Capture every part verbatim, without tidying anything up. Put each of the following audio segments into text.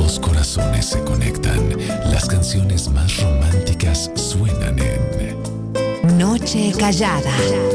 Dos corazones se conectan. Las canciones más románticas suenan en Noche Callada.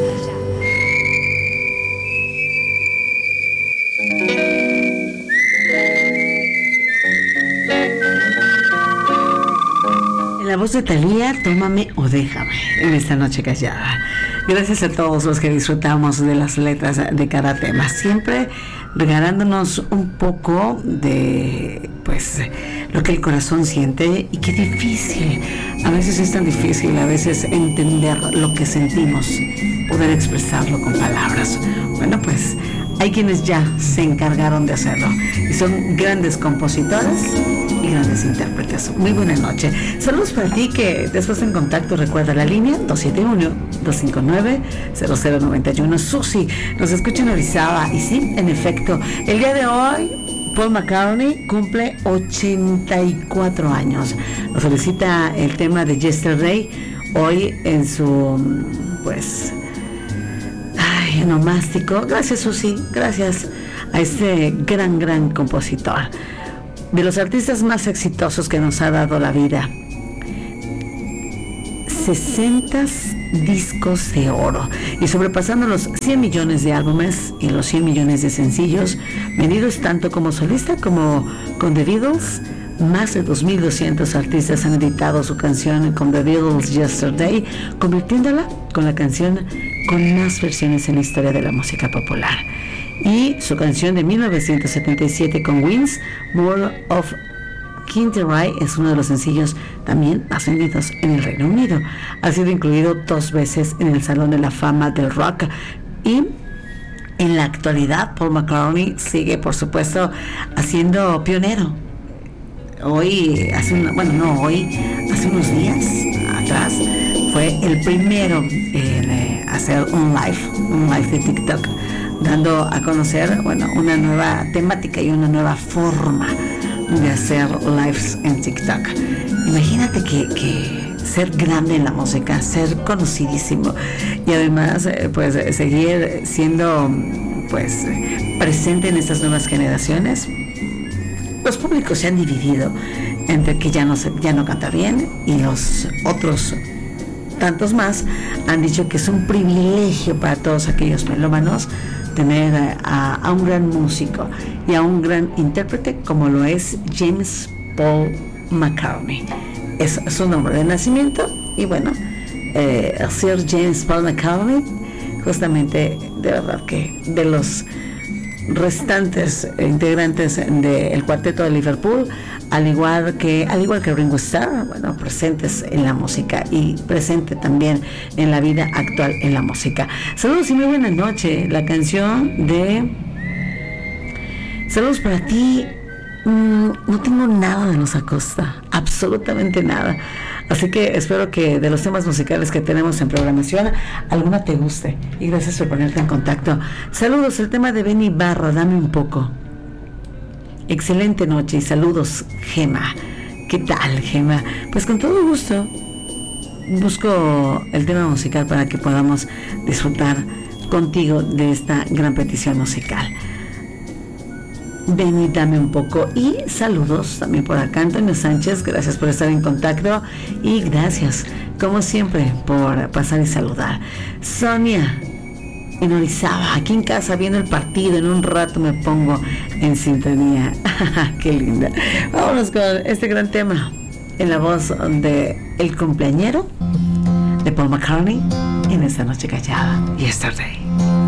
En la voz de Thalía, tómame o déjame en esta Noche Callada. Gracias a todos los que disfrutamos de las letras de cada tema, siempre regalándonos un poco de, pues, lo que el corazón siente. Y qué difícil, a veces es tan difícil, a veces entender lo que sentimos, poder expresarlo con palabras. Bueno, pues hay quienes ya se encargaron de hacerlo y son grandes compositores y grandes intérpretes. Muy buena noche. Saludos para ti que después en contacto, recuerda la línea dos siete uno, dos cinco nueve, cero cero nueve uno. Susi nos escucha en Orizaba y sí, en efecto, el día de hoy Paul McCartney cumple ochenta y cuatro años. Nos solicita el tema de Yesterday hoy en su, pues, ay, onomástico. Gracias, Susi, gracias a este gran, gran compositor, de los artistas más exitosos que nos ha dado la vida. sesenta discos de oro y sobrepasando los cien millones de álbumes y los cien millones de sencillos vendidos tanto como solista como con The Beatles. Más de dos mil doscientos artistas han editado su canción con The Beatles Yesterday, convirtiéndola con la canción con más versiones en la historia de la música popular. Y su canción de mil novecientos setenta y siete con Wings, World of Kinteray, es uno de los sencillos también más vendidos en el Reino Unido. Ha sido incluido dos veces en el Salón de la Fama del Rock y en la actualidad Paul McCartney sigue, por supuesto, haciendo pionero. Hoy, hace una, bueno, no hoy, hace unos días atrás, fue el primero en eh, hacer un live, un live de TikTok, dando a conocer, bueno, una nueva temática y una nueva forma de hacer lives en TikTok. Imagínate que, que ser grande en la música, ser conocidísimo y además eh, pues seguir siendo, pues, presente en estas nuevas generaciones. Los públicos se han dividido entre que ya no se, ya no canta bien y los otros tantos más han dicho que es un privilegio para todos aquellos melómanos tener a, a un gran músico y a un gran intérprete como lo es James Paul McCartney. Es su nombre de nacimiento y bueno, eh, Sir James Paul McCartney, justamente, de verdad que de los restantes integrantes del cuarteto de Liverpool, al igual que al igual que Ringo Starr, bueno, presentes en la música y presente también en la vida actual en la música. Saludos y muy buena noche. La canción de Saludos para ti. Mm, no tengo nada de los Acosta, absolutamente nada. Así que espero que de los temas musicales que tenemos en programación, alguna te guste. Y gracias por ponerte en contacto. Saludos, el tema de Benny Barra, Dame un poco. Excelente noche y saludos, Gema. ¿Qué tal, Gema? Pues con todo gusto busco el tema musical para que podamos disfrutar contigo de esta gran petición musical. Ven y dame un poco. Y saludos también por acá, Antonio Sánchez, gracias por estar en contacto y gracias, como siempre, por pasar y saludar. Sonia, en Orizaba, aquí en casa viendo el partido, en un rato me pongo en sintonía. Qué linda. Vámonos con este gran tema en la voz de el cumpleañero de Paul McCartney en esta Noche Callada, Yesterday.